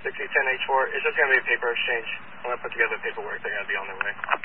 6010H4. It's just going to be a paper exchange. I'm going to put together the paperwork. They're going to be on their way.